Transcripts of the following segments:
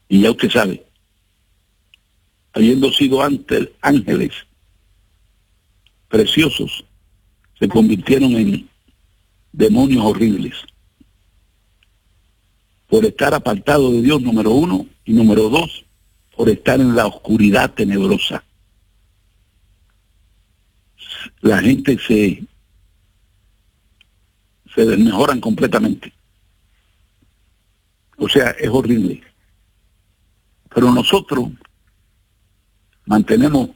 Y ya usted sabe, habiendo sido antes ángeles preciosos, se convirtieron en demonios horribles por estar apartados de Dios, número uno, y número dos, por estar en la oscuridad tenebrosa. La gente se desmejoran completamente. O sea, es horrible. Pero nosotros mantenemos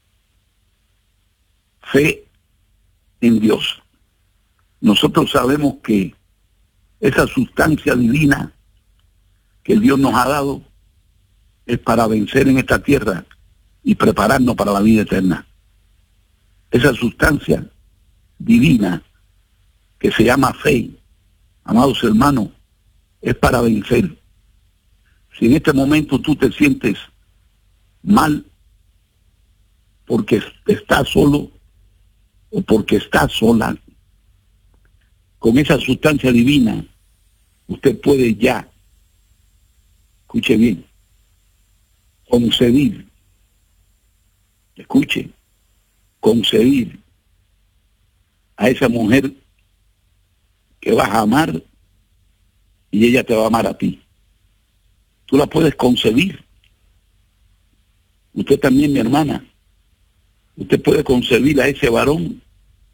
fe en Dios. Nosotros sabemos que esa sustancia divina que Dios nos ha dado es para vencer en esta tierra y prepararnos para la vida eterna. Esa sustancia divina que se llama fe, amados hermanos, es para vencer. Si en este momento tú te sientes mal porque estás solo o porque estás sola, con esa sustancia divina, usted puede ya, escuche bien, concebir, escuche, concebir a esa mujer que vas a amar y ella te va a amar a ti. Tú la puedes concebir. Usted también, mi hermana. Usted puede concebir a ese varón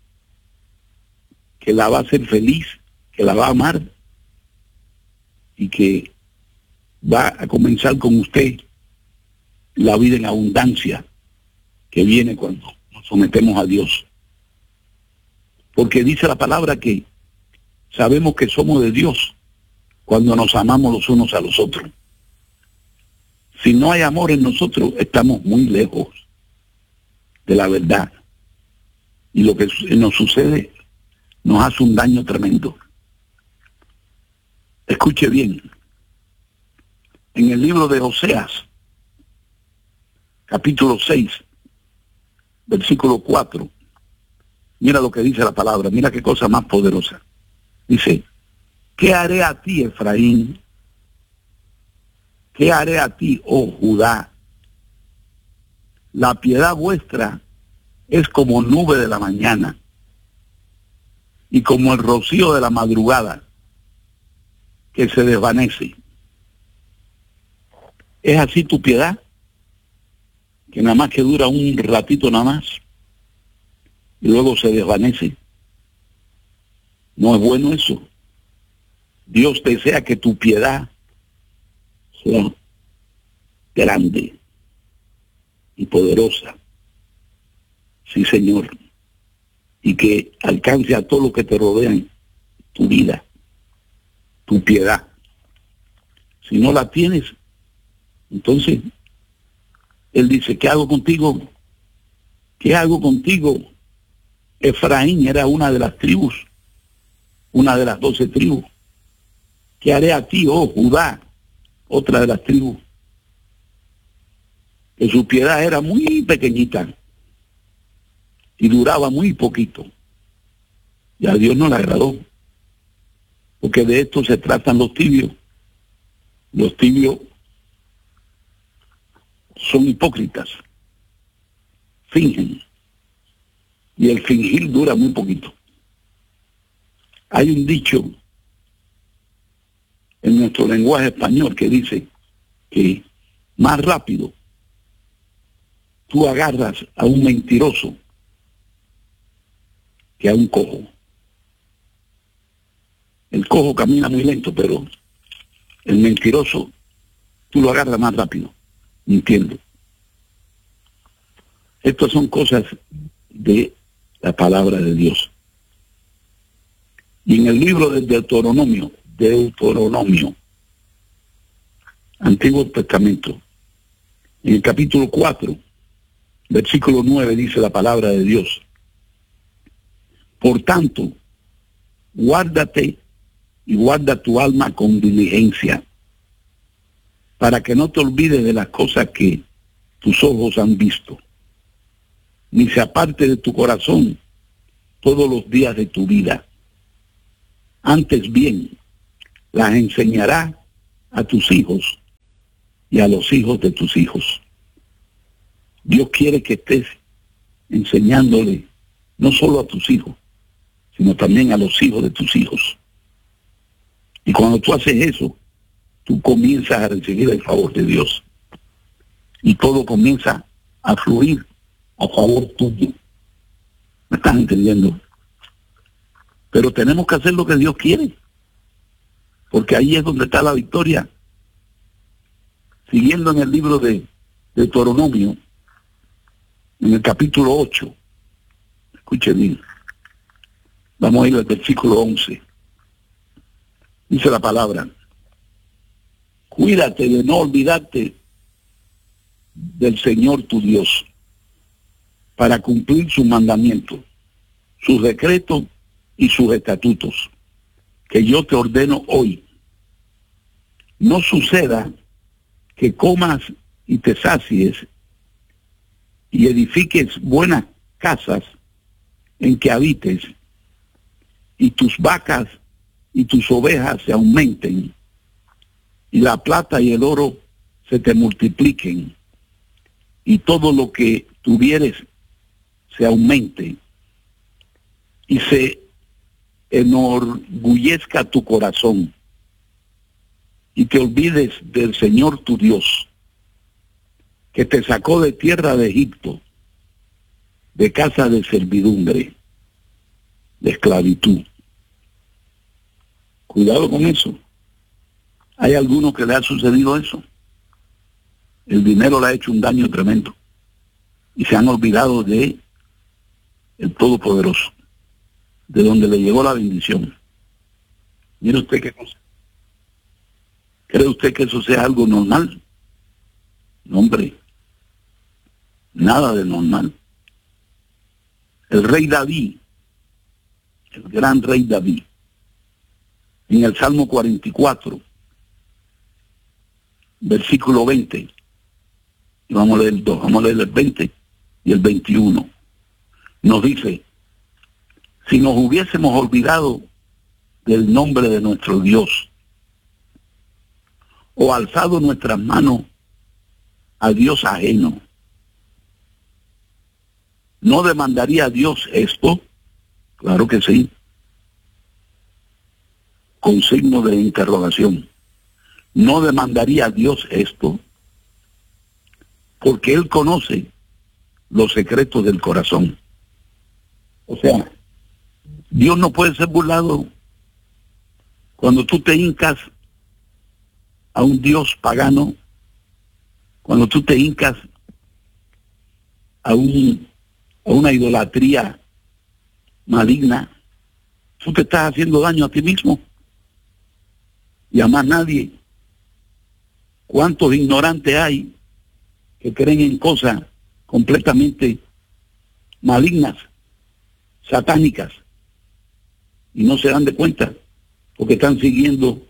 que la va a hacer feliz, que la va a amar y que va a comenzar con usted la vida en abundancia que viene cuando nos sometemos a Dios. Porque dice la palabra que sabemos que somos de Dios cuando nos amamos los unos a los otros. Si no hay amor en nosotros, estamos muy lejos de la verdad. Y lo que nos sucede nos hace un daño tremendo. Escuche bien. En el libro de Oseas, capítulo 6, versículo 4, mira lo que dice la palabra, mira qué cosa más poderosa. Dice, ¿qué haré a ti, Efraín? ¿Qué haré a ti, oh Judá? La piedad vuestra es como nube de la mañana y como el rocío de la madrugada que se desvanece. ¿Es así tu piedad? Que nada más que dura un ratito nada más y luego se desvanece. No es bueno eso. Dios desea que tu piedad sea grande y poderosa. Sí, Señor. Y que alcance a todo lo que te rodean, tu vida, tu piedad. Si no la tienes, entonces Él dice, ¿qué hago contigo? ¿Qué hago contigo? Efraín era una de las tribus, una de las 12 tribus. ¿Qué haré a ti, oh Judá? Otra de las tribus. Que su piedad era muy pequeñita y duraba muy poquito. Y a Dios no le agradó. Porque de esto se tratan los tibios. Los tibios son hipócritas. Fingen. Y el fingir dura muy poquito. Hay un dicho en nuestro lenguaje español que dice que más rápido tú agarras a un mentiroso que a un cojo. El cojo camina muy lento, pero el mentiroso tú lo agarras más rápido, mintiendo. Estas son cosas de la palabra de Dios. Y en el libro del Deuteronomio, Antiguo Testamento, en el capítulo 4, versículo 9, dice la palabra de Dios. Por tanto, guárdate y guarda tu alma con diligencia, para que no te olvides de las cosas que tus ojos han visto, ni se aparte de tu corazón todos los días de tu vida. Antes bien, las enseñarás a tus hijos y a los hijos de tus hijos. Dios quiere que estés enseñándole no solo a tus hijos, sino también a los hijos de tus hijos. Y cuando tú haces eso, tú comienzas a recibir el favor de Dios. Y todo comienza a fluir a favor tuyo. ¿Me estás entendiendo? Pero tenemos que hacer lo que Dios quiere, porque ahí es donde está la victoria. Siguiendo en el libro de Deuteronomio, en el capítulo 8, escuchen bien, vamos a ir al versículo 11. Dice la palabra: cuídate de no olvidarte del Señor tu Dios, para cumplir sus mandamientos, sus decretos y sus estatutos, que yo te ordeno hoy. No suceda que comas y te sacies y edifiques buenas casas en que habites, y tus vacas y tus ovejas se aumenten, y la plata y el oro se te multipliquen, y todo lo que tuvieres se aumente, y se enorgullezca tu corazón, y te olvides del Señor tu Dios, que te sacó de tierra de Egipto, de casa de servidumbre, de esclavitud. Cuidado con eso. Hay algunos que le ha sucedido eso. El dinero le ha hecho un daño tremendo y se han olvidado de el Todopoderoso, de donde le llegó la bendición. Mire usted qué cosa. ¿Cree usted que eso sea algo normal? No, hombre, nada de normal. El rey David, el gran rey David, en el Salmo 44, versículo 20, y vamos a leer dos, vamos a leer el 20 y el 21, nos dice: si nos hubiésemos olvidado del nombre de nuestro Dios, o alzado nuestras manos a Dios ajeno, ¿no demandaría a Dios esto? Claro que sí, con signo de interrogación. ¿No demandaría a Dios esto? Porque Él conoce los secretos del corazón. O sea, Dios no puede ser burlado. Cuando tú te hincas a un Dios pagano, cuando tú te hincas a una idolatría maligna, tú te estás haciendo daño a ti mismo y a más nadie. ¿Cuántos ignorantes hay que creen en cosas completamente malignas, satánicas, y no se dan de cuenta porque están siguiendo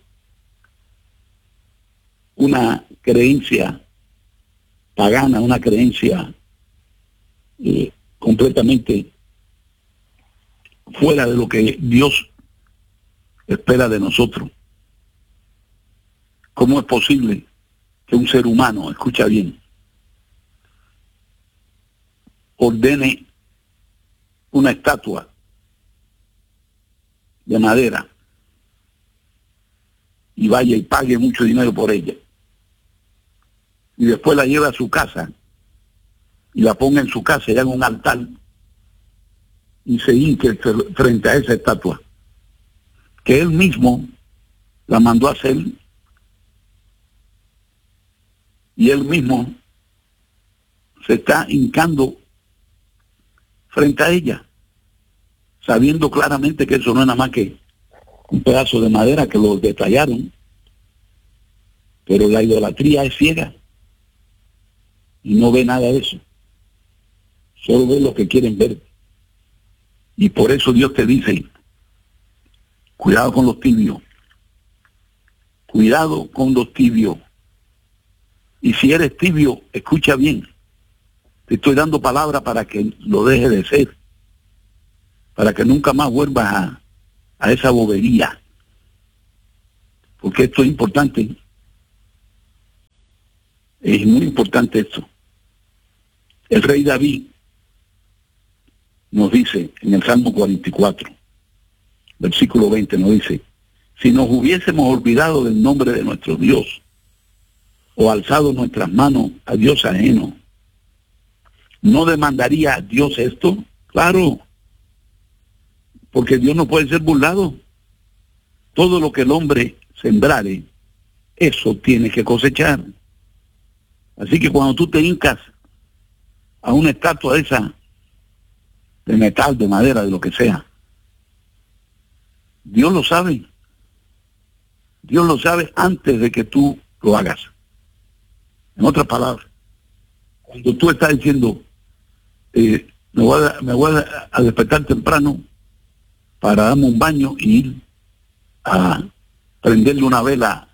una creencia pagana, una creencia completamente fuera de lo que Dios espera de nosotros? ¿Cómo es posible que un ser humano, escucha bien, ordene una estatua de madera y vaya y pague mucho dinero por ella, y después la lleve a su casa y la ponga en su casa, y haga un altar y se hinque frente a esa estatua que él mismo la mandó a hacer, y él mismo se está hincando frente a ella, sabiendo claramente que eso no es nada más que un pedazo de madera que lo detallaron? Pero la idolatría es ciega y no ve nada de eso, solo ve lo que quieren ver. Y por eso Dios te dice: cuidado con los tibios, cuidado con los tibios. Y si eres tibio, escucha bien, te estoy dando palabra para que lo dejes de ser, para que nunca más vuelvas a esa bobería, porque esto es importante. Es muy importante esto. El rey David nos dice en el Salmo 44, versículo 20, nos dice: si nos hubiésemos olvidado del nombre de nuestro Dios, o alzado nuestras manos a Dios ajeno, ¿no demandaría a Dios esto? Claro, porque Dios no puede ser burlado. Todo lo que el hombre sembrare, eso tiene que cosechar. Así que cuando tú te hincas a una estatua de esa, de metal, de madera, de lo que sea, Dios lo sabe. Dios lo sabe antes de que tú lo hagas. En otras palabras, cuando tú estás diciendo, me voy a despertar temprano para darme un baño y ir a prenderle una vela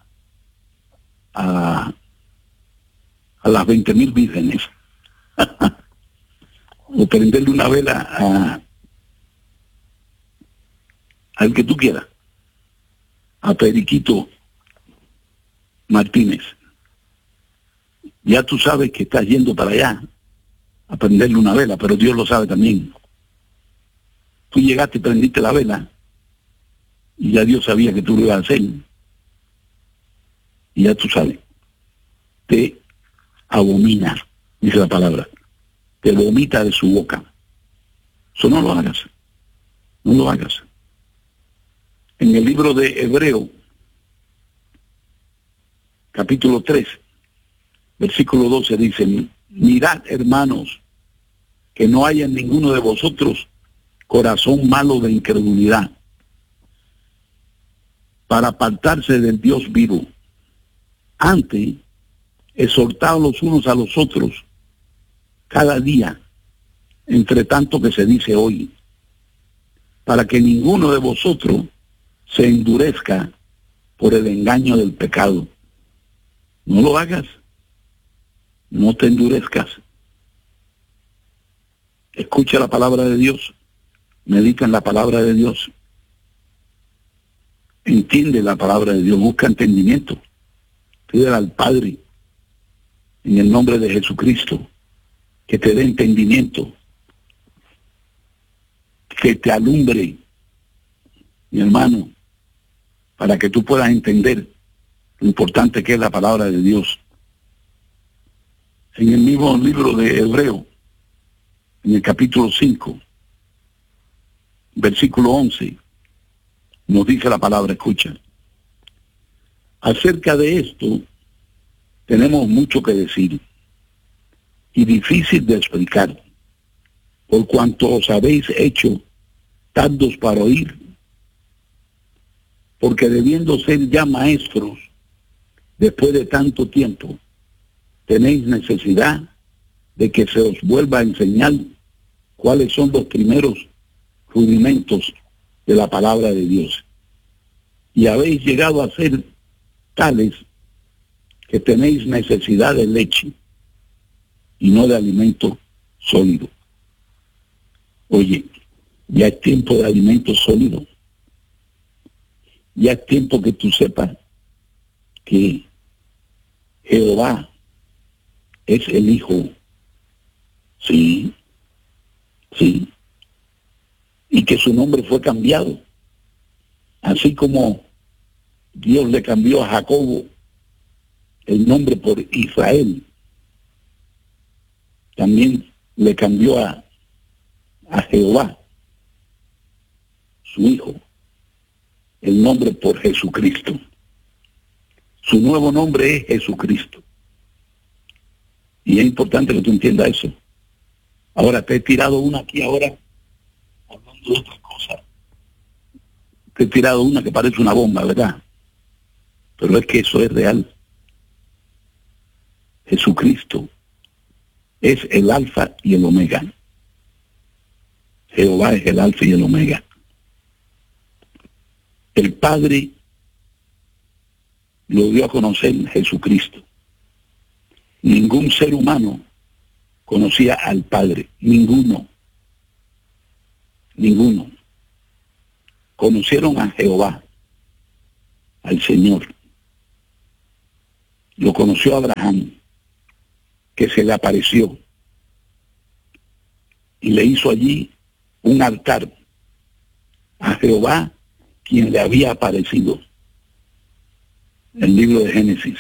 a las 20,000 vírgenes, o prenderle una vela al que tú quieras, a Periquito Martínez. Ya tú sabes que estás yendo para allá a prenderle una vela, pero Dios lo sabe también. Tú llegaste y prendiste la vela, y ya Dios sabía que tú lo ibas a hacer. Y ya tú sabes. Te abomina, dice la palabra. Te vomita de su boca. Eso no lo hagas. No lo hagas. En el libro de Hebreo, capítulo 3, versículo 12 dice: mirad, hermanos, que no haya en ninguno de vosotros corazón malo de incredulidad, para apartarse del Dios vivo. Antes, exhortaos los unos a los otros cada día, entre tanto que se dice hoy, para que ninguno de vosotros se endurezca por el engaño del pecado. No lo hagas. No te endurezcas. Escucha la palabra de Dios. Medita en la palabra de Dios. Entiende la palabra de Dios. Busca entendimiento. Pídele al Padre, en el nombre de Jesucristo, que te dé entendimiento, que te alumbre, mi hermano, para que tú puedas entender lo importante que es la palabra de Dios. En el mismo libro de Hebreo, en el capítulo 5, versículo 11, nos dice la palabra, escucha: acerca de esto tenemos mucho que decir y difícil de explicar, por cuanto os habéis hecho tardos para oír, porque debiendo ser ya maestros, después de tanto tiempo, tenéis necesidad de que se os vuelva a enseñar cuáles son los primeros rudimentos de la palabra de Dios. Y habéis llegado a ser tales que tenéis necesidad de leche y no de alimento sólido. Oye, ya es tiempo de alimento sólido. Ya es tiempo que tú sepas que Jehová es el Hijo. Sí, sí. Y que su nombre fue cambiado. Así como Dios le cambió a Jacobo el nombre por Israel, también le cambió a Jehová, su Hijo, el nombre por Jesucristo. Su nuevo nombre es Jesucristo. Y es importante que tú entiendas eso. Ahora te he tirado una aquí ahora, hablando de otra cosa. Te he tirado una que parece una bomba, ¿verdad? Pero es que eso es real. Jesucristo es el alfa y el omega. Jehová es el alfa y el omega. El Padre lo dio a conocer Jesucristo. Ningún ser humano conocía al Padre. Ninguno. Conocieron a Jehová, al Señor. Lo conoció Abraham, que se le apareció y le hizo allí un altar a Jehová, quien le había aparecido. El libro de Génesis,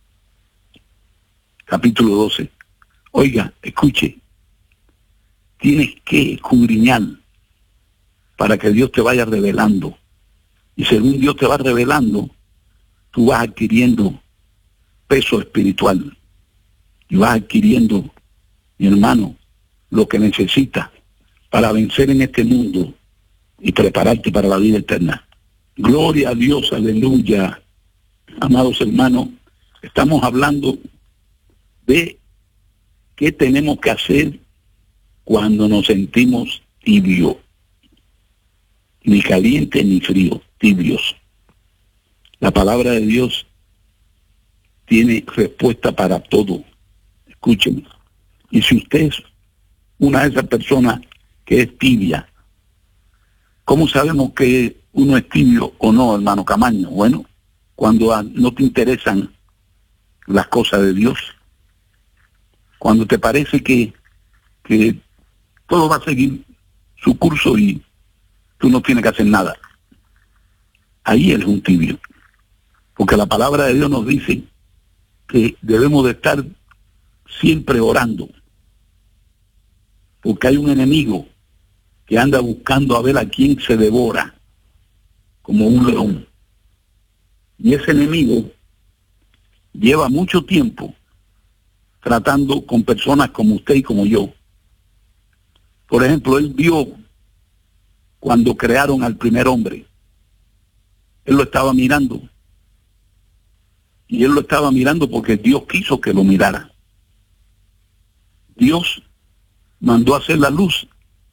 capítulo 12. Oiga, escuche, tienes que escudriñar para que Dios te vaya revelando. Y según Dios te va revelando, tú vas adquiriendo peso espiritual. Y vas adquiriendo, mi hermano, lo que necesitas para vencer en este mundo y prepararte para la vida eterna. Gloria a Dios, aleluya. Amados hermanos, estamos hablando de qué tenemos que hacer cuando nos sentimos tibios. Ni caliente ni frío, tibios. La palabra de Dios tiene respuesta para todo. Escúcheme. Y si usted es una de esas personas que es tibia, ¿cómo sabemos que uno es tibio o no, hermano Camaño? Bueno, cuando no te interesan las cosas de Dios, cuando te parece que todo va a seguir su curso y tú no tienes que hacer nada, ahí eres un tibio. Porque la palabra de Dios nos dice que debemos de estar siempre orando, porque hay un enemigo que anda buscando a ver a quién se devora, como un león. Y ese enemigo lleva mucho tiempo tratando con personas como usted y como yo. Por ejemplo, él vio cuando crearon al primer hombre. Él lo estaba mirando. Y él lo estaba mirando porque Dios quiso que lo mirara. Dios mandó a hacer la luz.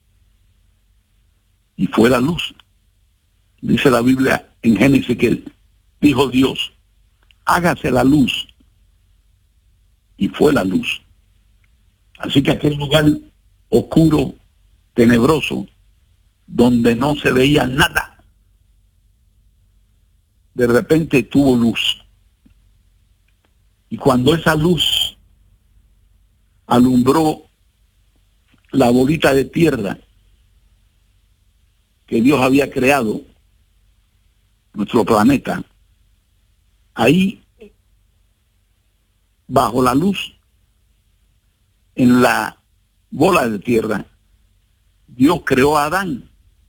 Y fue la luz. Dice la Biblia en Génesis que dijo Dios, hágase la luz. Y fue la luz. Así que aquel lugar oscuro, tenebroso, donde no se veía nada, de repente tuvo luz. Y cuando esa luz alumbró la bolita de tierra que Dios había creado, nuestro planeta, ahí, bajo la luz, en la bola de tierra, Dios creó a Adán.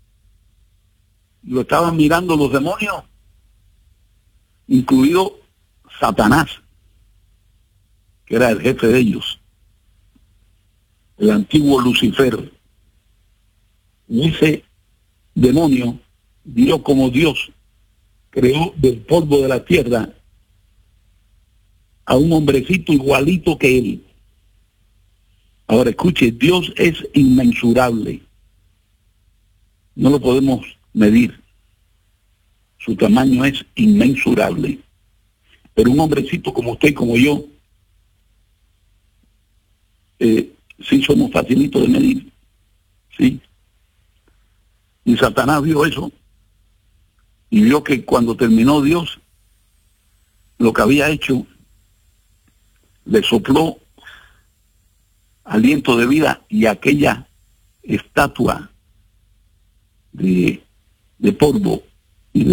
Lo estaban mirando los demonios, incluido Satanás, que era el jefe de ellos, el antiguo Lucifer. Y ese demonio, Dios como Dios, creó del polvo de la tierra a un hombrecito igualito que él. Ahora escuche, Dios es inmensurable. No lo podemos medir. Su tamaño es inmensurable. Pero un hombrecito como usted y como yo, sí somos facilitos de medir. Sí. Y Satanás vio eso. Y vio que cuando terminó Dios, lo que había hecho, le sopló aliento de vida y aquella estatua de polvo y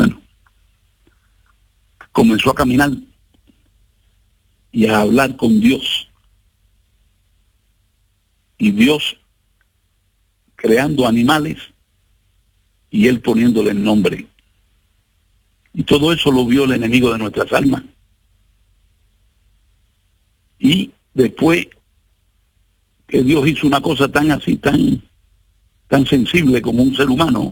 comenzó a caminar y a hablar con Dios. Y Dios creando animales y él poniéndole el nombre. Y todo eso lo vio el enemigo de nuestras almas. Y después que Dios hizo una cosa tan así, tan sensible como un ser humano,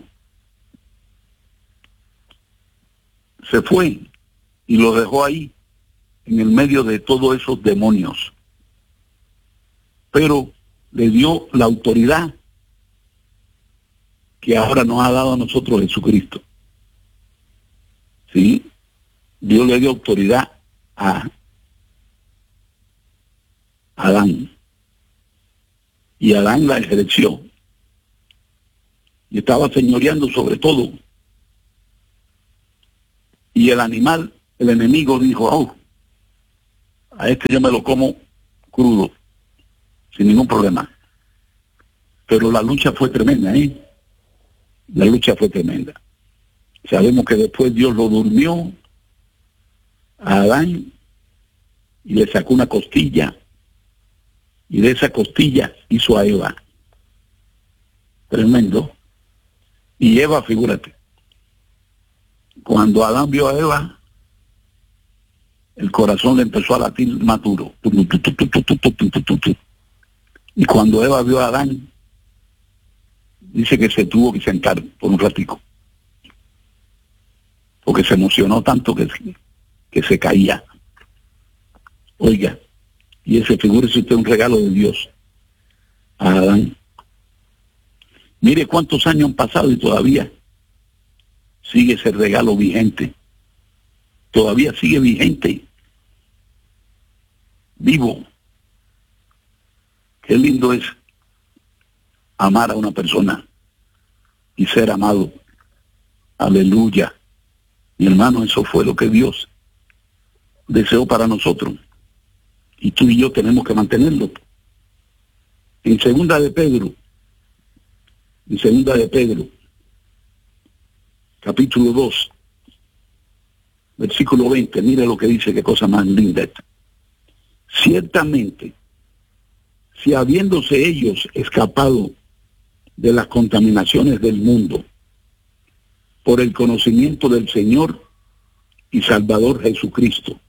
se fue y lo dejó ahí, en el medio de todos esos demonios. Pero le dio la autoridad que ahora nos ha dado a nosotros Jesucristo. ¿Sí? Dios le dio autoridad a Adán. Y Adán la ejerció. Y estaba señoreando sobre todo. Y el animal, el enemigo, dijo, a este yo me lo como crudo, sin ningún problema. Pero la lucha fue tremenda, ¿eh? La lucha fue tremenda. Sabemos que después Dios lo durmió a Adán y le sacó una costilla, y de esa costilla hizo a Eva. Tremendo. Y Eva, figúrate, cuando Adán vio a Eva, el corazón le empezó a latir más duro. Y cuando Eva vio a Adán, dice que se tuvo que sentar por un ratico, porque se emocionó tanto que se caía. Oiga, y ese, figúrese usted, un regalo de Dios a Adán. Mire cuántos años han pasado y todavía sigue ese regalo vigente. Todavía sigue vigente. Vivo. Qué lindo es amar a una persona y ser amado. Aleluya. Mi hermano, eso fue lo que Dios deseó para nosotros. Y tú y yo tenemos que mantenerlo. En segunda de Pedro, capítulo 2, versículo 20, mira lo que dice, qué cosa más linda esta. Ciertamente, si habiéndose ellos escapado de las contaminaciones del mundo por el conocimiento del Señor y Salvador Jesucristo,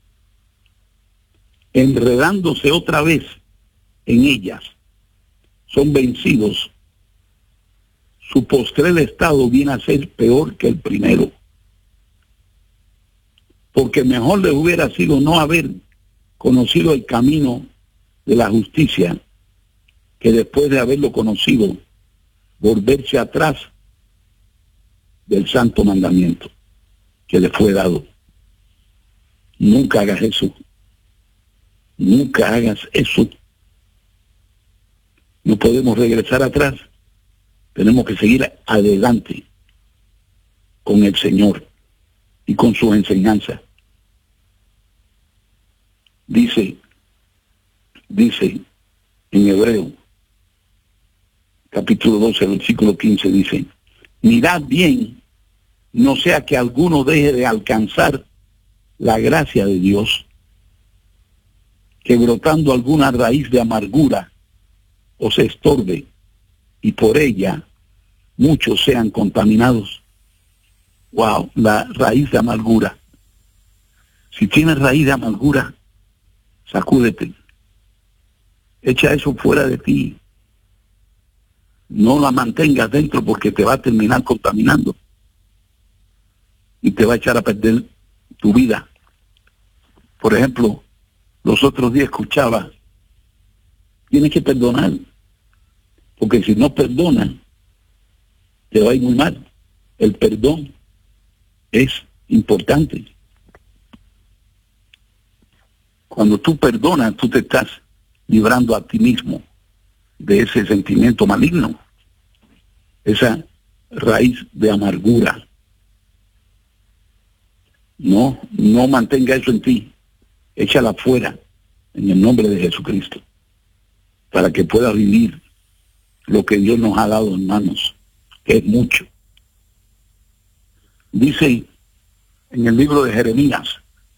enredándose otra vez en ellas, son vencidos, su postrer estado viene a ser peor que el primero. Porque mejor les hubiera sido no haber conocido el camino de la justicia, que después de haberlo conocido, volverse atrás del santo mandamiento que le fue dado. Nunca hagas eso. Nunca hagas eso. No podemos regresar atrás. Tenemos que seguir adelante con el Señor y con sus enseñanzas. Dice en Hebreo, capítulo 12, versículo 15, dice: mirad bien, no sea que alguno deje de alcanzar la gracia de Dios, que brotando alguna raíz de amargura os estorbe, y por ella muchos sean contaminados. Wow, la raíz de amargura. Si tienes raíz de amargura, sacúdete. Echa eso fuera de ti. No la mantengas dentro, porque te va a terminar contaminando y te va a echar a perder tu vida. Por ejemplo, los otros días escuchaba: tienes que perdonar, porque si no perdonas, te va a ir muy mal. El perdón es importante. Cuando tú perdonas, tú te estás librando a ti mismo de ese sentimiento maligno, esa raíz de amargura. No mantenga eso en ti. Échala fuera en el nombre de Jesucristo, para que puedas vivir lo que Dios nos ha dado en manos, que es mucho. Dice en el libro de Jeremías,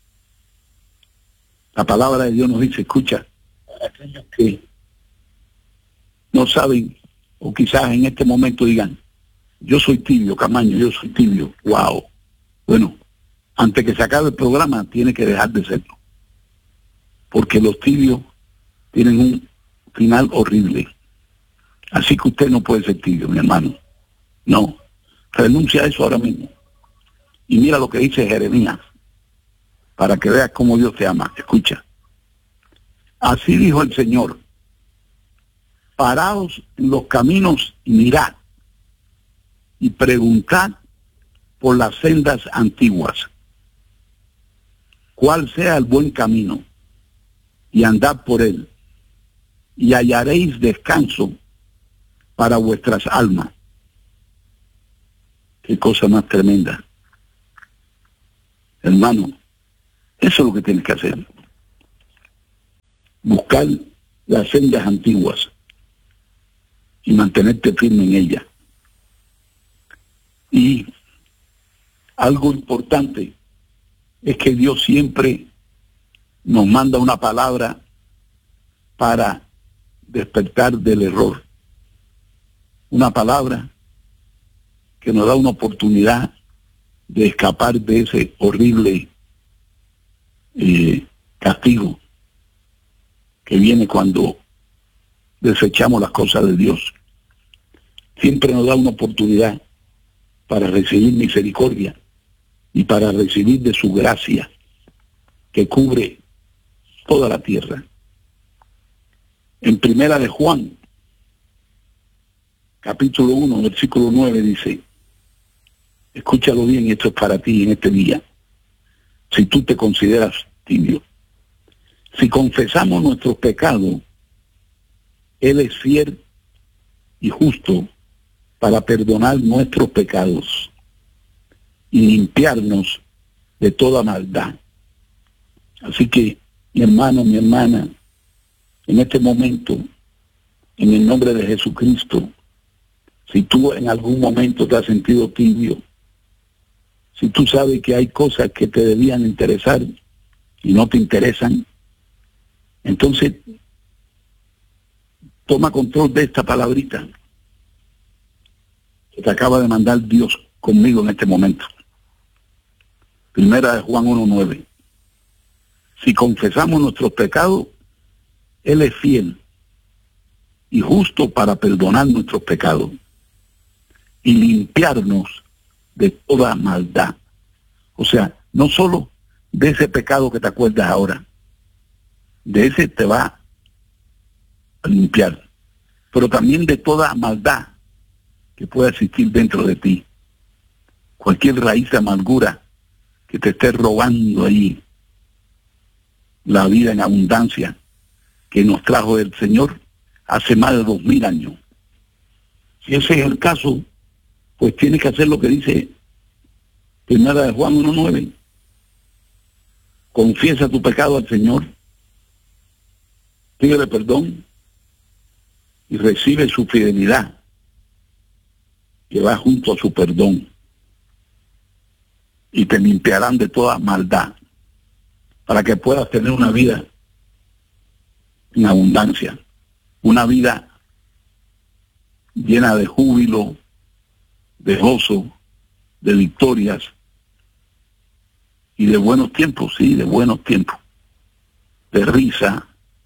la palabra de Dios nos dice: escucha, aquellos que no saben, o quizás en este momento digan: yo soy tibio, Camaño, yo soy tibio. Wow. Bueno, antes que se acabe el programa, tiene que dejar de serlo, porque los tibios tienen un final horrible. Así que usted no puede ser tibio, mi hermano. No, renuncia a eso ahora mismo. Y mira lo que dice Jeremías, para que veas cómo Dios te ama. Escucha. Así dijo el Señor: paraos en los caminos y mirad, y preguntad por las sendas antiguas, cuál sea el buen camino, y andad por él, y hallaréis descanso para vuestras almas. Qué cosa más tremenda. Hermano, eso es lo que tienes que hacer. Buscar las sendas antiguas y mantenerte firme en ellas. Y algo importante es que Dios siempre nos manda una palabra para despertar del error. Una palabra que nos da una oportunidad de escapar de ese horrible castigo que viene cuando desechamos las cosas de Dios. Siempre nos da una oportunidad para recibir misericordia y para recibir de su gracia que cubre toda la tierra. En Primera de Juan, capítulo 1, versículo 9 dice, escúchalo bien, esto es para ti en este día, si tú te consideras tibio. Si confesamos nuestros pecados, Él es fiel y justo para perdonar nuestros pecados y limpiarnos de toda maldad. Así que, mi hermano, mi hermana, en este momento, en el nombre de Jesucristo, si tú en algún momento te has sentido tibio, si tú sabes que hay cosas que te debían interesar y no te interesan, entonces toma control de esta palabrita que te acaba de mandar Dios conmigo en este momento. Primera de Juan 1:9. Si confesamos nuestros pecados, Él es fiel y justo para perdonar nuestros pecados y limpiarnos de toda maldad. O sea, no solo de ese pecado que te acuerdas ahora, de ese te va a limpiar, pero también de toda maldad que pueda existir dentro de ti. Cualquier raíz de amargura que te esté robando ahí la vida en abundancia que nos trajo el Señor hace más de 2000 años. Si ese es el caso, pues tienes que hacer lo que dice Primera de Juan 1:9. Confiesa tu pecado al Señor, pídele perdón y recibe su fidelidad, que va junto a su perdón, y te limpiarán de toda maldad, para que puedas tener una vida en abundancia, una vida llena de júbilo, de gozo, de victorias y de buenos tiempos, sí, de buenos tiempos, de risa,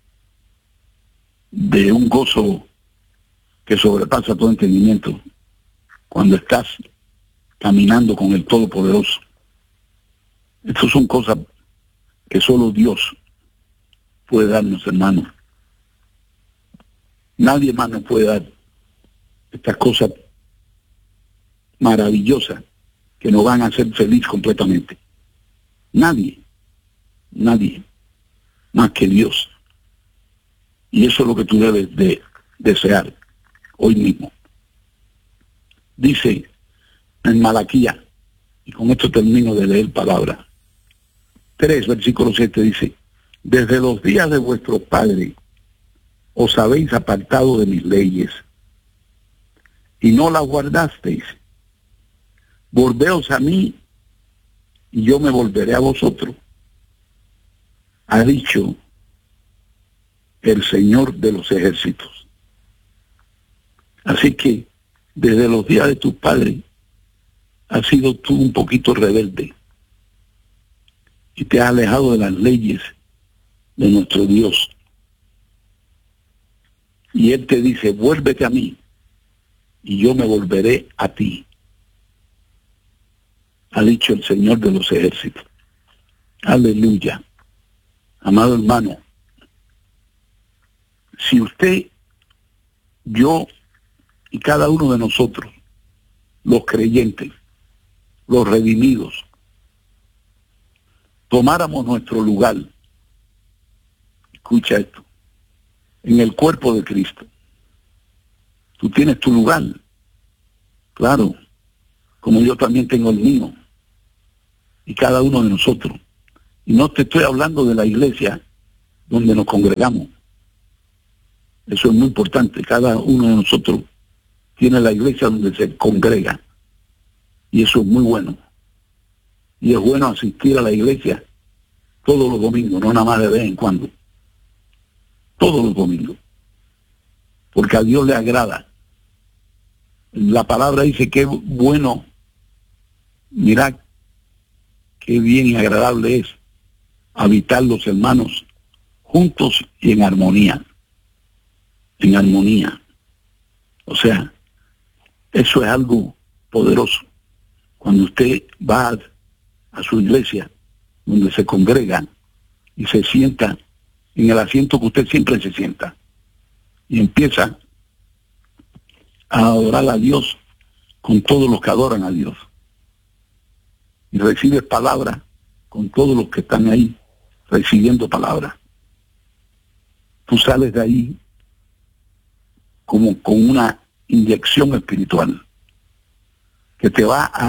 de un gozo que sobrepasa todo entendimiento cuando estás caminando con el Todopoderoso. Estas son cosas que solo Dios puede darnos, hermanos. Nadie más nos puede dar estas cosas maravillosas que nos van a hacer feliz completamente. Nadie más que Dios. Y eso es lo que tú debes de desear hoy mismo. Dice en Malaquías, y con esto termino de leer palabra 3, versículo 7, dice: desde los días de vuestros padres os habéis apartado de mis leyes y no las guardasteis. Volveos a mí y yo me volveré a vosotros, ha dicho el Señor de los ejércitos. Así que desde los días de tus padres has sido tú un poquito rebelde y te has alejado de las leyes de nuestro Dios. Y Él te dice: vuélvete a mí y yo me volveré a ti, ha dicho el Señor de los ejércitos. Aleluya. Amado hermano, si usted, yo y cada uno de nosotros, los creyentes, los redimidos, tomáramos nuestro lugar, escucha esto, en el cuerpo de Cristo. Tú tienes tu lugar, claro, como yo también tengo el mío, y cada uno de nosotros. Y no te estoy hablando de la iglesia donde nos congregamos. Eso es muy importante. Cada uno de nosotros tiene la iglesia donde se congrega. Y eso es muy bueno. Y es bueno asistir a la iglesia todos los domingos, no nada más de vez en cuando. Todos los domingos. Porque a Dios le agrada. La palabra dice que es bueno, mirad qué bien y agradable es habitar los hermanos juntos y en armonía. En armonía. O sea, eso es algo poderoso. Cuando usted va a su iglesia, donde se congrega y se sienta en el asiento que usted siempre se sienta, y empieza a adorar a Dios con todos los que adoran a Dios, y recibe palabra con todos los que están ahí recibiendo palabra, tú sales de ahí como con una inyección espiritual que te va a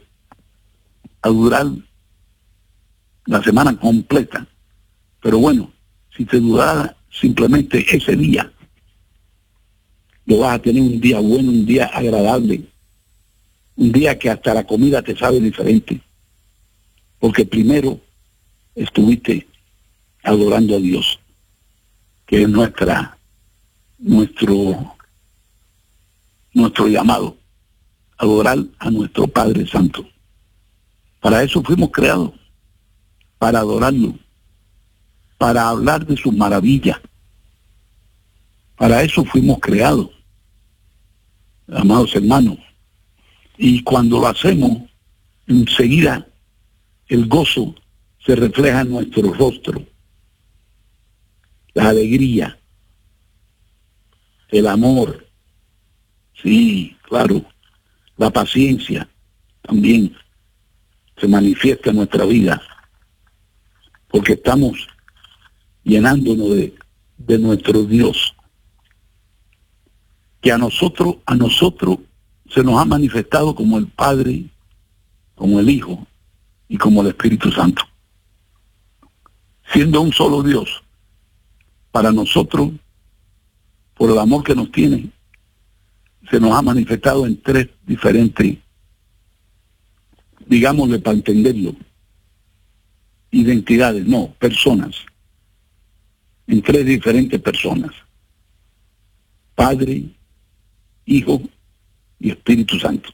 durar la semana completa. Pero bueno, si te durara simplemente ese día, lo vas a tener un día bueno, un día agradable, un día que hasta la comida te sabe diferente, porque primero estuviste adorando a Dios, que es nuestro llamado, adorar a nuestro Padre Santo. Para eso fuimos creados, para adorarlo, para hablar de sus maravillas. Para eso fuimos creados, amados hermanos. Y cuando lo hacemos, enseguida el gozo se refleja en nuestro rostro. La alegría, el amor, sí, claro, la paciencia también se manifiesta en nuestra vida, porque estamos llenándonos de nuestro Dios, que a nosotros se nos ha manifestado como el Padre, como el Hijo y como el Espíritu Santo. Siendo un solo Dios, para nosotros, por el amor que nos tiene, se nos ha manifestado en tres diferentes, digámosle para entenderlo, identidades, no, personas, en tres diferentes personas: Padre, Hijo y Espíritu Santo.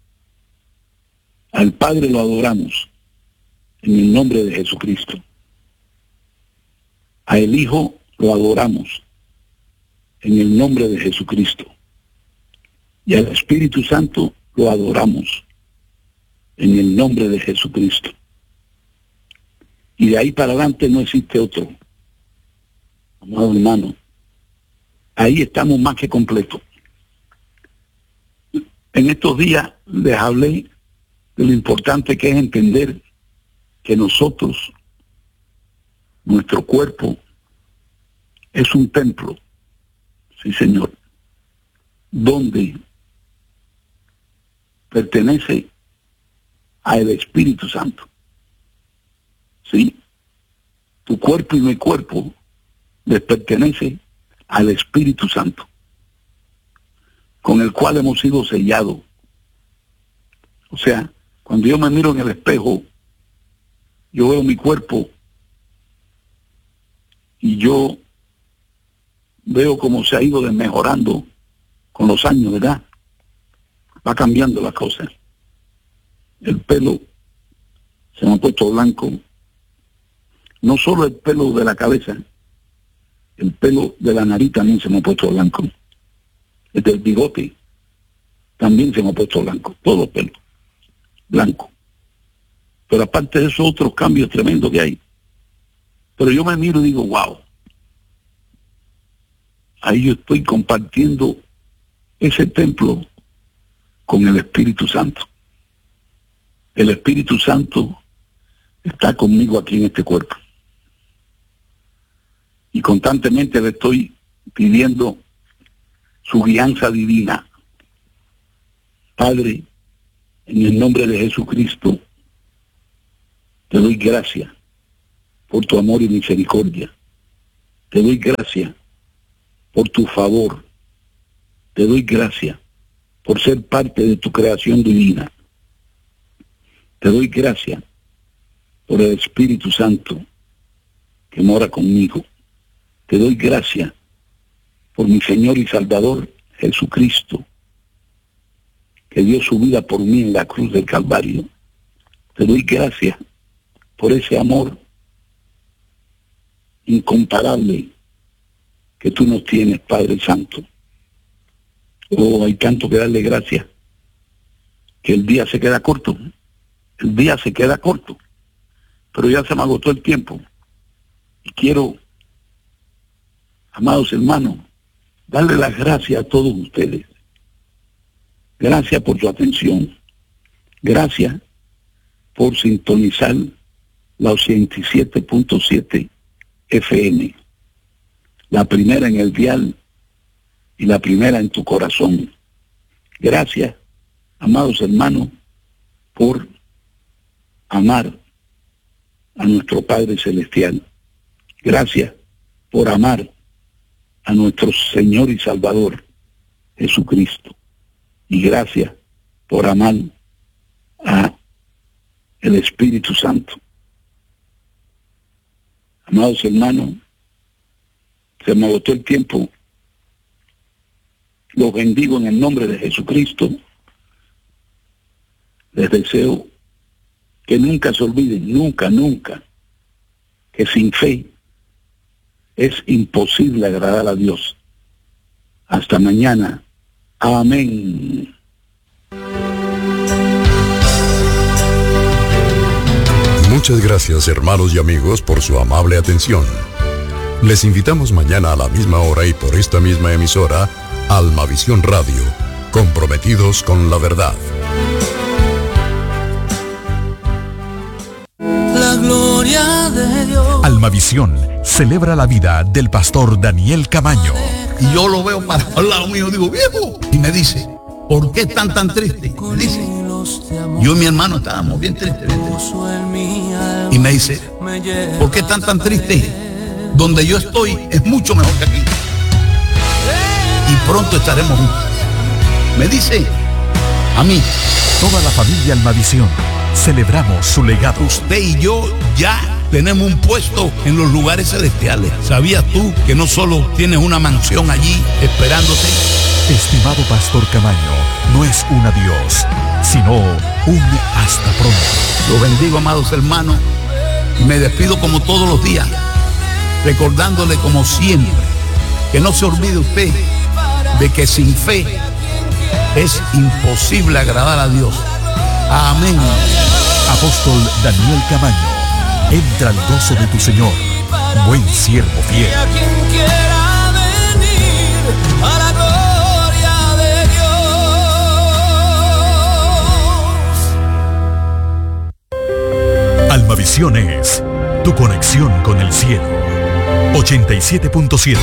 Al Padre lo adoramos en el nombre de Jesucristo. A el Hijo lo adoramos en el nombre de Jesucristo. Y al Espíritu Santo lo adoramos en el nombre de Jesucristo. Y de ahí para adelante no existe otro. Amado hermano, ahí estamos más que completos. En estos días les hablé de lo importante que es entender que nosotros, nuestro cuerpo, es un templo, sí señor, donde pertenece al Espíritu Santo. Sí, tu cuerpo y mi cuerpo les pertenece al Espíritu Santo, con el cual hemos sido sellados. O sea, cuando yo me miro en el espejo, yo veo mi cuerpo y yo veo cómo se ha ido desmejorando con los años, ¿verdad? Va cambiando las cosas. El pelo se me ha puesto blanco. No solo el pelo de la cabeza, el pelo de la nariz también se me ha puesto blanco. El del bigote también se me ha puesto blanco. Todo el pelo blanco. Pero aparte de esos otros cambios tremendos que hay. Pero yo me miro y digo, wow. Ahí yo estoy compartiendo ese templo con el Espíritu Santo. El Espíritu Santo está conmigo aquí en este cuerpo. Y constantemente le estoy pidiendo su guianza divina. Padre, en el nombre de Jesucristo, te doy gracias por tu amor y misericordia. Te doy gracias por tu favor. Te doy gracias por ser parte de tu creación divina. Te doy gracias por el Espíritu Santo que mora conmigo. Te doy gracias por mi Señor y Salvador Jesucristo, que dio su vida por mí en la cruz del Calvario. Te doy gracias por ese amor incomparable que tú nos tienes, Padre Santo. Oh, hay tanto que darle gracias, que el día se queda corto. El día se queda corto, pero ya se me agotó el tiempo. Y quiero, amados hermanos, darle las gracias a todos ustedes. Gracias por su atención. Gracias por sintonizar la 87.7 FM. La primera en el dial y la primera en tu corazón. Gracias, amados hermanos, por amar a nuestro Padre Celestial. Gracias por amar a nuestro Señor y Salvador Jesucristo. Y gracias por amar a el Espíritu Santo. Amados hermanos, se me agotó el tiempo. Los bendigo en el nombre de Jesucristo. Les deseo que nunca se olviden, nunca, que sin fe es imposible agradar a Dios. Hasta mañana. Amén. Muchas gracias, hermanos y amigos, por su amable atención. Les invitamos mañana a la misma hora y por esta misma emisora, Almavisión Radio, comprometidos con la verdad. La gloria de Dios. Almavisión celebra la vida del pastor Daniel Camaño. Y yo lo veo para al lado mío, digo, viejo, y me dice, ¿por qué están tan tristes? Me dice, yo y mi hermano estábamos bien tristes. Y me dice, ¿por qué están tan tristes? Donde yo estoy es mucho mejor que aquí. Y pronto estaremos juntos. Me dice, a mí. Toda la familia Almavisión celebramos su legado. Usted y yo ya tenemos un puesto en los lugares celestiales. ¿Sabías tú que no solo tienes una mansión allí esperándote? Estimado pastor Camaño, no es un adiós, sino un hasta pronto. Los bendigo, amados hermanos, y me despido como todos los días, recordándole como siempre, que no se olvide usted de que sin fe es imposible agradar a Dios. Amén. Apóstol Daniel Camaño, entra al gozo de tu Señor, buen siervo fiel. A quien quiera venir a la gloria de Dios. Almavisión es tu conexión con el cielo. 87.7.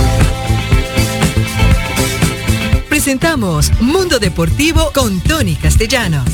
Presentamos Mundo Deportivo con Tony Castellanos.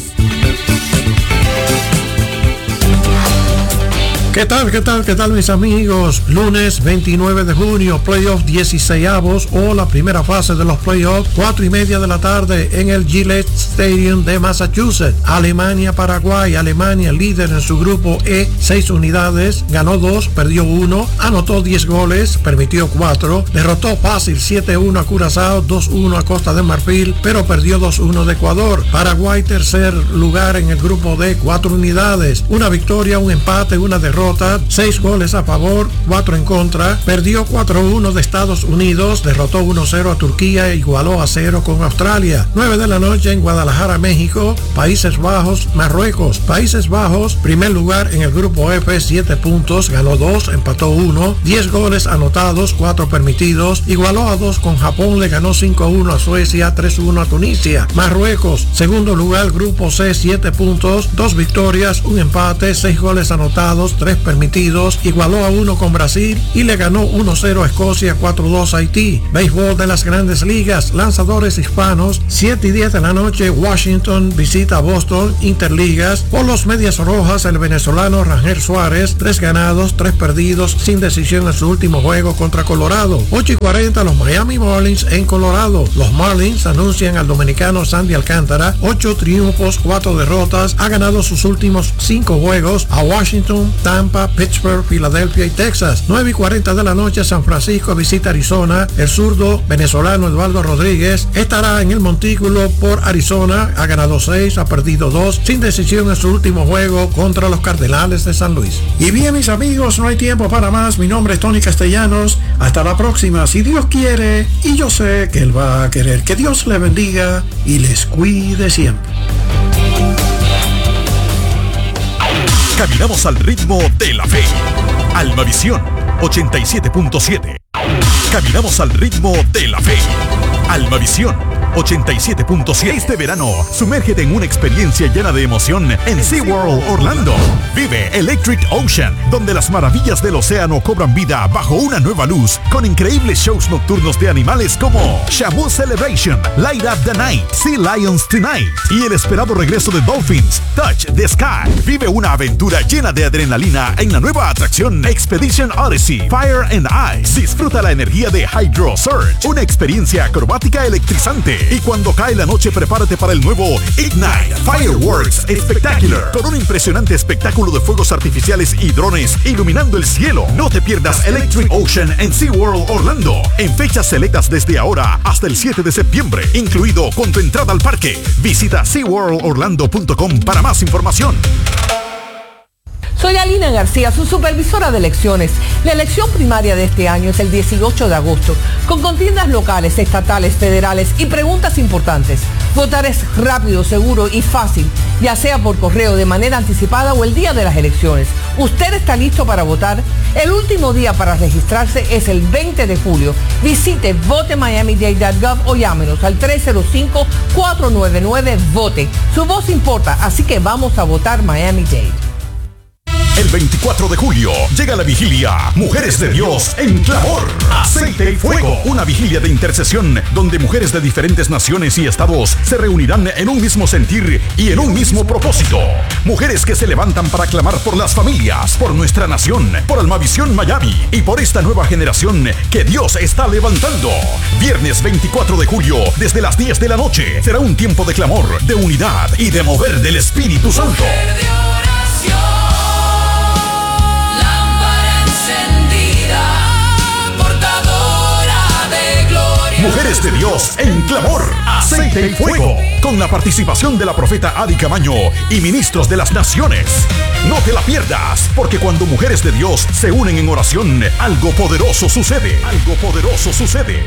¿Qué tal mis amigos? Lunes 29 de junio, playoff 16avos o la primera fase de los playoffs, 4:30 de la tarde en el Gillette Stadium de Massachusetts. Alemania-Paraguay. Alemania líder en su grupo E, 6 unidades, ganó 2, perdió 1, anotó 10 goles, permitió 4, derrotó fácil 7-1 a Curazao, 2-1 a Costa de Marfil, pero perdió 2-1 de Ecuador. Paraguay tercer lugar en el grupo D, 4 unidades, una victoria, un empate, una derrota, 6 goles a favor, 4 en contra, perdió 4-1 de Estados Unidos, derrotó 1-0 a Turquía e igualó a 0 con Australia. 9 de la noche en Guadalajara, México, Países Bajos, Marruecos. Países Bajos, primer lugar en el grupo F, 7 puntos, ganó 2, empató 1, 10 goles anotados, 4 permitidos, igualó a 2 con Japón, le ganó 5-1 a Suecia, 3-1 a Tunisia. Marruecos, segundo lugar, grupo C, 7 puntos, 2 victorias, un empate, 6 goles anotados, 3 3 permitidos, igualó a 1 con Brasil y le ganó 1-0 a Escocia, 4-2 a Haití. Béisbol de las Grandes Ligas, lanzadores hispanos, 7:10 de la noche, Washington visita a Boston. Interligas, por los Medias Rojas, el venezolano Rangel Suárez, 3 ganados, 3 perdidos, sin decisión en su último juego contra Colorado. 8:40, los Miami Marlins en Colorado. Los Marlins anuncian al dominicano Sandy Alcántara, 8 triunfos, 4 derrotas, ha ganado sus últimos 5 juegos a Washington, Tampa, Pittsburgh, Filadelfia y Texas. 9:40 de la noche, San Francisco visita Arizona. El zurdo venezolano Eduardo Rodríguez estará en el montículo por Arizona, ha ganado 6, ha perdido 2, sin decisión en su último juego contra los Cardenales de San Luis. Y bien, mis amigos, no hay tiempo para más. Mi nombre es Tony Castellanos. Hasta la próxima, si Dios quiere, y yo sé que Él va a querer. Que Dios les bendiga y les cuide siempre. Caminamos al ritmo de la fe. Almavisión 87.7. Caminamos al ritmo de la fe. Almavisión 87.7. Este verano, sumérgete en una experiencia llena de emoción en SeaWorld Orlando. Vive Electric Ocean, donde las maravillas del océano cobran vida bajo una nueva luz, con increíbles shows nocturnos de animales como Shamu Celebration, Light Up the Night, Sea Lions Tonight y el esperado regreso de Dolphins, Touch the Sky. Vive una aventura llena de adrenalina en la nueva atracción Expedition Odyssey, Fire and Ice. Disfruta la energía de Hydro Surge, una experiencia acrobática electrizante. Y cuando cae la noche, prepárate para el nuevo Ignite Fireworks Spectacular, con un impresionante espectáculo de fuegos artificiales y drones iluminando el cielo. No te pierdas Electric Ocean en SeaWorld Orlando, en fechas selectas desde ahora hasta el 7 de septiembre, incluido con tu entrada al parque. Visita SeaWorldOrlando.com para más información. Soy Alina García, su supervisora de elecciones. La elección primaria de este año es el 18 de agosto, con contiendas locales, estatales, federales y preguntas importantes. Votar es rápido, seguro y fácil, ya sea por correo, de manera anticipada o el día de las elecciones. ¿Usted está listo para votar? El último día para registrarse es el 20 de julio. Visite votemiamidade.gov o llámenos al 305-499-VOTE. Su voz importa, así que vamos a votar Miami-Dade. El 24 de julio llega la vigilia Mujeres de Dios en Clamor, Aceite y Fuego. Una vigilia de intercesión donde mujeres de diferentes naciones y estados se reunirán en un mismo sentir y en un mismo propósito. Mujeres que se levantan para clamar por las familias, por nuestra nación, por Almavisión Miami y por esta nueva generación que Dios está levantando. Viernes 24 de julio, desde las 10 de la noche, será un tiempo de clamor, de unidad y de mover del Espíritu Santo. Mujeres de Dios en Clamor, Aceite y Fuego, con la participación de la profeta Adi Camaño y ministros de las naciones. No te la pierdas, porque cuando mujeres de Dios se unen en oración, algo poderoso sucede. Algo poderoso sucede.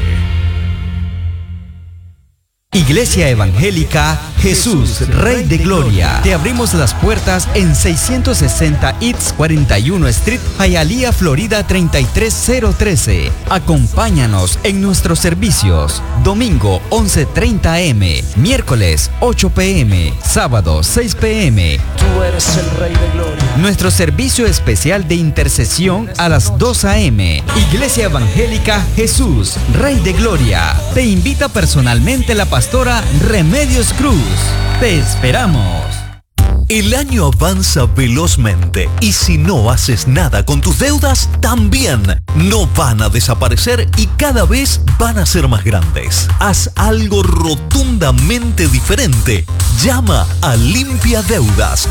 Iglesia Evangélica Jesús, Rey de Gloria. Te abrimos las puertas en 660 East 41 Street, Hialeah, Florida 33013. Acompáñanos en nuestros servicios. Domingo 11:30 a.m., miércoles 8 p.m., sábado 6 p.m. Tú eres el Rey de Gloria. Nuestro servicio especial de intercesión a las 2 a.m. Iglesia Evangélica Jesús, Rey de Gloria. Te invita personalmente la pastora Remedios Cruz. Te esperamos. El año avanza velozmente y si no haces nada con tus deudas, también no van a desaparecer y cada vez van a ser más grandes. Haz algo rotundamente diferente. Llama a Limpia Deudas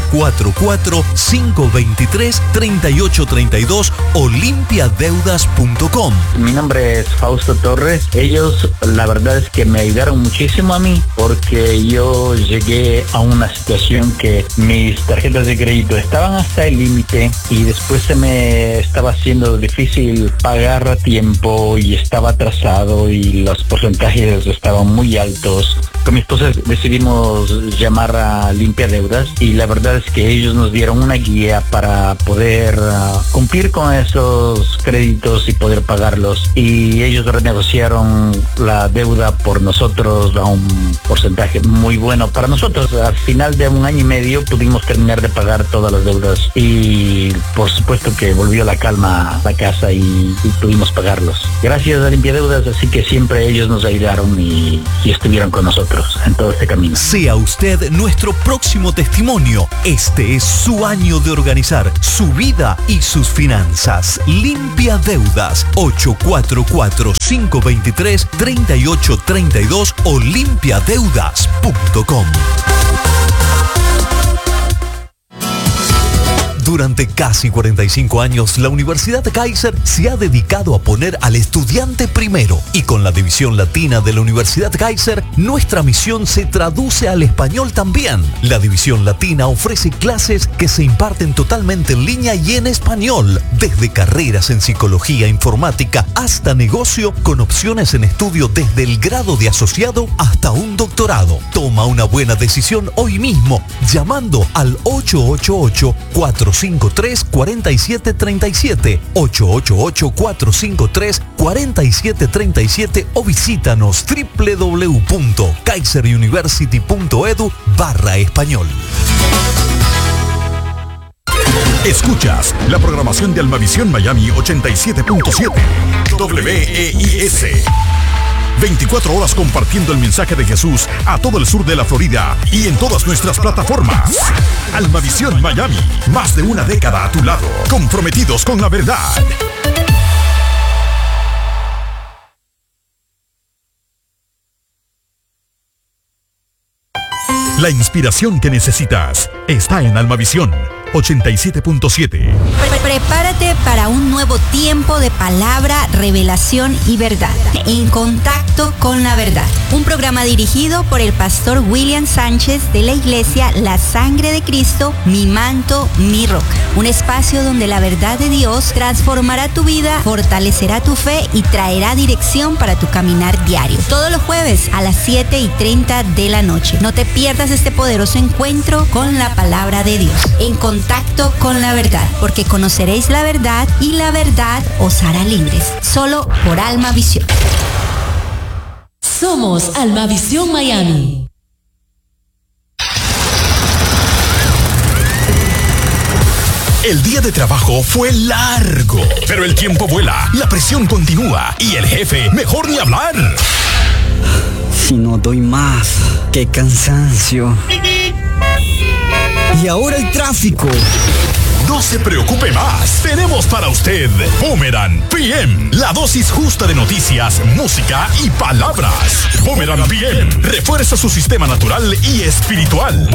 844-523-3832 o limpiadeudas.com. Mi nombre es Fausto Torres. Ellos, la verdad es que me ayudaron muchísimo a mí porque yo llegué a una situación que mis tarjetas de crédito estaban hasta el límite y después se me estaba haciendo difícil pagar a tiempo y estaba atrasado y los porcentajes estaban muy altos. Con mi esposa decidimos decidimos llamar a Limpia Deudas y la verdad es que ellos nos dieron una guía para poder cumplir con esos créditos y poder pagarlos, y ellos renegociaron la deuda por nosotros a un porcentaje muy bueno para nosotros. Al final de un año y medio pudimos terminar de pagar todas las deudas y por supuesto que volvió la calma a la casa y pudimos pagarlos. Gracias a Limpia Deudas, así que siempre ellos nos ayudaron y estuvieron con nosotros en todo este camino. Sea usted nuestro próximo testimonio. Este es su año de organizar su vida y sus finanzas. Limpia Deudas, 844-523-3832 o limpiadeudas.com. Durante casi 45 años, la Universidad Kaiser se ha dedicado a poner al estudiante primero, y con la división latina de la Universidad Kaiser, nuestra misión se traduce al español también. La división latina ofrece clases que se imparten totalmente en línea y en español, desde carreras en psicología, informática, hasta negocio, con opciones en estudio desde el grado de asociado hasta un doctorado. Toma una buena decisión hoy mismo, llamando al 888-453-4737, 888-453-4737 o visítanos www.kaiseruniversity.edu/español. Escuchas la programación de Almavisión Miami 87.7 WEIS. 24 horas compartiendo el mensaje de Jesús a todo el sur de la Florida y en todas nuestras plataformas. Almavisión Miami, más de una década a tu lado, comprometidos con la verdad. La inspiración que necesitas está en Almavisión 87.7. Prepárate para un nuevo tiempo de palabra, revelación y verdad. En contacto con la verdad. Un programa dirigido por el pastor William Sánchez de la iglesia La Sangre de Cristo, Mi Manto, Mi Roca. Un espacio donde la verdad de Dios transformará tu vida, fortalecerá tu fe y traerá dirección para tu caminar diario. Todos los jueves a las 7:30 de la noche. No te pierdas este poderoso encuentro con la palabra de Dios. En contacto con la verdad, porque conoceréis la verdad y la verdad os hará libres. Solo por Almavisión. Somos Almavisión Miami. El día de trabajo fue largo, pero el tiempo vuela, la presión continúa y el jefe, mejor ni hablar. Si no doy más, qué cansancio. Y ahora el tráfico. No se preocupe más. Tenemos para usted Boomerang PM, la dosis justa de noticias, música y palabras. Boomerang PM refuerza su sistema natural y espiritual.